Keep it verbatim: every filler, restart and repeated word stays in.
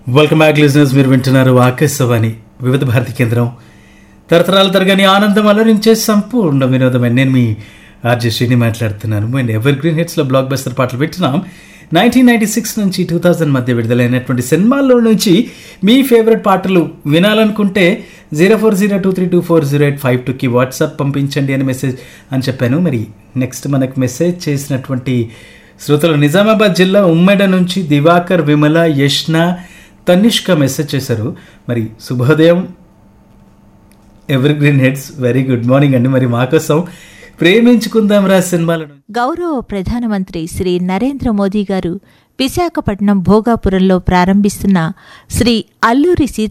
Welcome back listeners. మీరు వింటున్నారు ఆకాశవాణి వివిధ భారతి కేంద్రం. తరతరాల తరగని ఆనందం అలరించే సంపూర్ణ వినోదమైన నేను మీ ఆర్జే శ్రీని మాట్లాడుతున్నాను. And ever green హిట్స్లో block buster పాటలు వింటున్నాం. నైన్టీన్ నైన్టీ సిక్స్ నుంచి టూ థౌజండ్ మధ్య విడుదలైనటువంటి సినిమాల్లో నుంచి మీ ఫేవరెట్ పాటలు వినాలనుకుంటే zero four zero two three two four zero eight five టూకి వాట్సాప్ పంపించండి అని మెసేజ్ అని చెప్పాను. మరి నెక్స్ట్ మనకు మెసేజ్ చేసినటువంటి శ్రోతలు నిజామాబాద్ జిల్లా ఉమ్మెడ నుంచి దివాకర్, విమల, యష్ణ, తనిష్క మెసేజ్ చేశారు. మరి శుభోదయం ever green heads, very good morning అండి. మరి మా కోసం ప్రేమించుకుందాం రా సినిమాలను గౌరవ ప్రధానమంత్రి శ్రీ నరేంద్ర మోదీ గారు విశాఖపట్నం భోగాపురంలో ప్రారంభిస్తున్న శ్రీ అల్లూరి సీతారామరాజు